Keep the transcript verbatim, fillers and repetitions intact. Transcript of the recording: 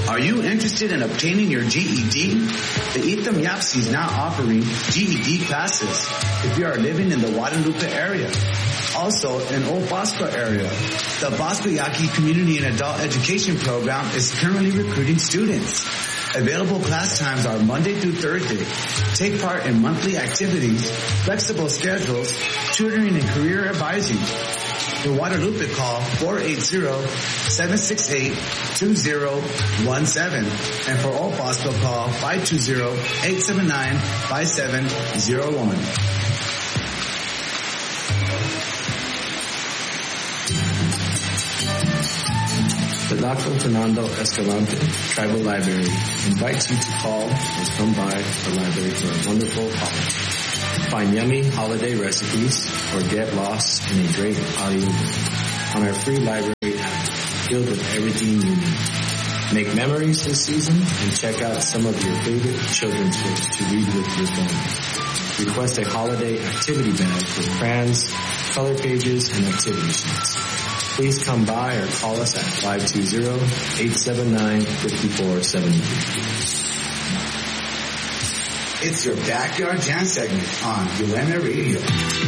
Are you interested in obtaining your G E D? The Etham Yapsi is now offering G E D classes if you are living in the Guadalupe area. Also, in Old Bosco area, the Bosco Yaqui Community and Adult Education Program is currently recruiting students. Available class times are Monday through Thursday. Take part in monthly activities, flexible schedules, tutoring and career advising. For Guadalupe, call four eight zero, seven six eight, two zero one seven. And for Old Bosco, call five two zero, eight seven nine, five seven zero one. The Doctor Fernando Escalante Tribal Library invites you to call or come by the library for a wonderful holiday. Find yummy holiday recipes or get lost in a great audiobook on our free library app filled with everything you need. Make memories this season and check out some of your favorite children's books to read with your family. Request a holiday activity bag with crayons, color pages, and activity sheets. Please come by or call us at five two zero, eight seven nine, five four seven three. It's your Backyard Jam segment on Ulema Radio.